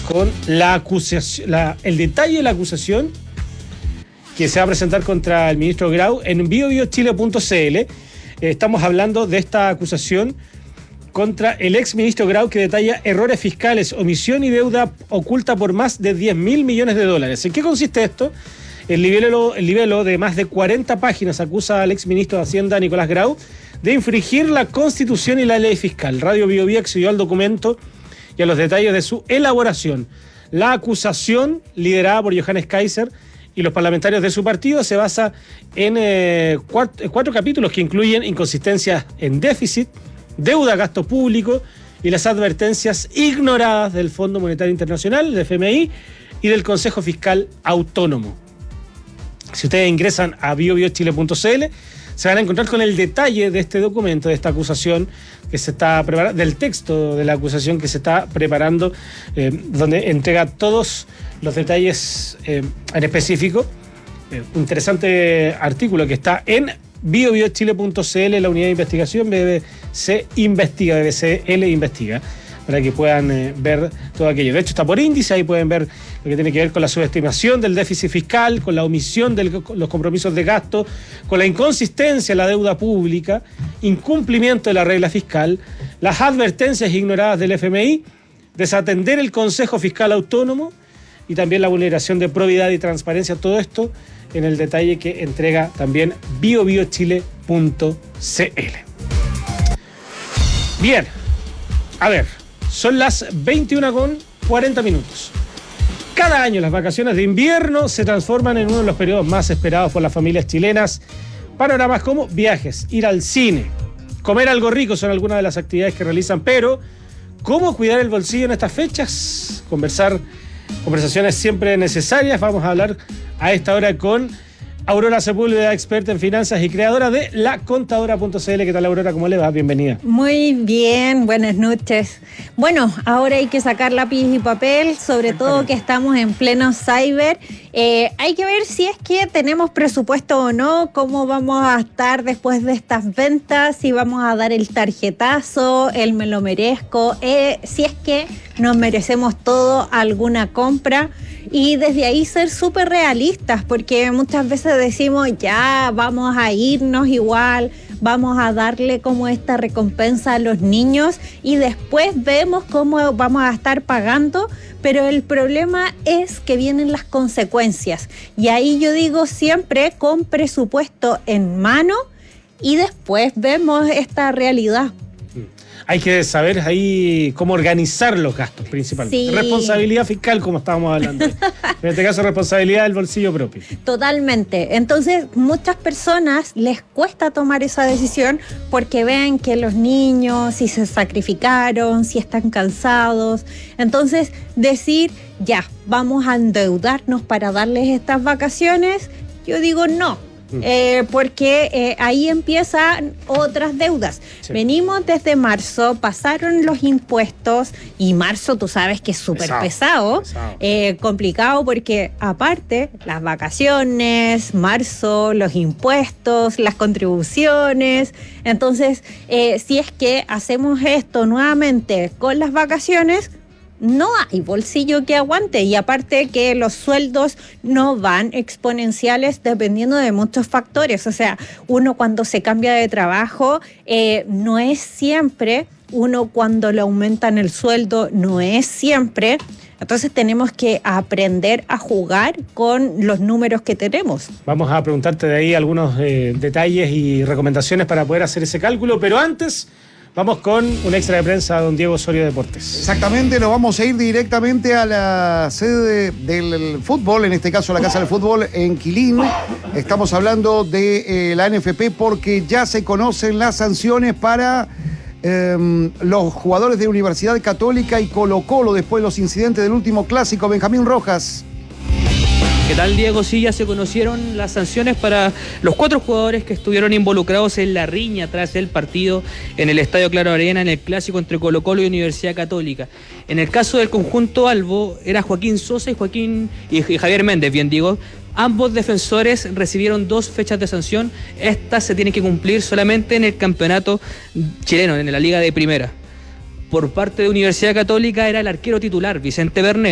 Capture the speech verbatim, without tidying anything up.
con la acusación, la, el detalle de la acusación que se va a presentar contra el ministro Grau en bio bio chile punto c l. Eh, estamos hablando de esta acusación contra el ex ministro Grau, que detalla errores fiscales, omisión y deuda oculta por más de diez mil millones de dólares. ¿En qué consiste esto? El libelo, el libelo de más de cuarenta páginas acusa al ex ministro de Hacienda, Nicolás Grau, de infringir la Constitución y la ley fiscal. Radio Bio Bio accedió al documento y a los detalles de su elaboración. La acusación, liderada por Johannes Kaiser y los parlamentarios de su partido, se basa en eh, cuatro, cuatro capítulos que incluyen inconsistencias en déficit, deuda, gasto público y las advertencias ignoradas del Fondo Monetario Internacional, del F M I y del Consejo Fiscal Autónomo. Si ustedes ingresan a bio bio chile punto c l, se van a encontrar con el detalle de este documento, de esta acusación que se está preparando, del texto de la acusación que se está preparando, eh, donde entrega todos los detalles eh, en específico. Eh, un interesante artículo que está en bio bio chile punto c l, la unidad de investigación B B C Investiga, B B C L Investiga, para que puedan eh, ver todo aquello. De hecho, está por índice, ahí pueden ver lo que tiene que ver con la subestimación del déficit fiscal, con la omisión de los compromisos de gasto, con la inconsistencia en la deuda pública, incumplimiento de la regla fiscal, las advertencias ignoradas del F M I, desatender el Consejo Fiscal Autónomo y también la vulneración de probidad y transparencia. Todo esto en el detalle que entrega también bio bio chile punto c l. Bien, a ver, son las veintiuna con cuarenta minutos. Cada año las vacaciones de invierno se transforman en uno de los periodos más esperados por las familias chilenas. Panoramas como viajes, ir al cine, comer algo rico son algunas de las actividades que realizan, pero ¿cómo cuidar el bolsillo en estas fechas? Conversar, conversaciones siempre necesarias. Vamos a hablar a esta hora con Aurora Sepúlveda, experta en finanzas y creadora de la contadora punto c l. ¿Qué tal, Aurora? ¿Cómo le va? Bienvenida. Muy bien, buenas noches. Bueno, ahora hay que sacar lápiz y papel, sobre todo que estamos en pleno cyber. Eh, hay que ver si es que tenemos presupuesto o no, cómo vamos a estar después de estas ventas, si vamos a dar el tarjetazo, el me lo merezco, eh, si es que nos merecemos todo, alguna compra. Y desde ahí ser súper realistas, porque muchas veces decimos, ya, vamos a irnos igual, vamos a darle como esta recompensa a los niños y después vemos cómo vamos a estar pagando, pero el problema es que vienen las consecuencias. Y ahí yo digo siempre con presupuesto en mano y después vemos esta realidad. Hay que saber ahí cómo organizar los gastos principalmente. Sí. Responsabilidad fiscal, como estábamos hablando. En este caso, responsabilidad del bolsillo propio. Totalmente. Entonces, muchas personas les cuesta tomar esa decisión porque ven que los niños, si se sacrificaron, si están cansados. Entonces, decir, ya, vamos a endeudarnos para darles estas vacaciones, yo digo no. Eh, porque eh, ahí empiezan otras deudas. Sí. Venimos desde marzo, pasaron los impuestos y marzo tú sabes que es súper pesado, pesado, pesado. Eh, complicado porque aparte las vacaciones, marzo, los impuestos, las contribuciones. Entonces, eh, si es que hacemos esto nuevamente con las vacaciones, no hay bolsillo que aguante, y aparte que los sueldos no van exponenciales dependiendo de muchos factores. O sea, uno cuando se cambia de trabajo eh, no es siempre, uno cuando le aumentan el sueldo no es siempre. Entonces tenemos que aprender a jugar con los números que tenemos. Vamos a preguntarte de ahí algunos eh, detalles y recomendaciones para poder hacer ese cálculo, pero antes vamos con un extra de prensa a don Diego Osorio Deportes. Exactamente, nos vamos a ir directamente a la sede del fútbol, en este caso la Casa del Fútbol en Quilín. Estamos hablando de eh, la N F P porque ya se conocen las sanciones para eh, los jugadores de Universidad Católica y Colo-Colo después de los incidentes del último clásico. Benjamín Rojas. ¿Qué tal, Diego? Sí, ya se conocieron las sanciones para los cuatro jugadores que estuvieron involucrados en la riña tras el partido en el Estadio Claro Arena en el clásico entre Colo-Colo y Universidad Católica. En el caso del conjunto albo, era Joaquín Sosa y Joaquín y Javier Méndez, bien digo. Ambos defensores recibieron dos fechas de sanción. Estas se tienen que cumplir solamente en el campeonato chileno, en la Liga de Primera. Por parte de Universidad Católica era el arquero titular, Vicente Bernet.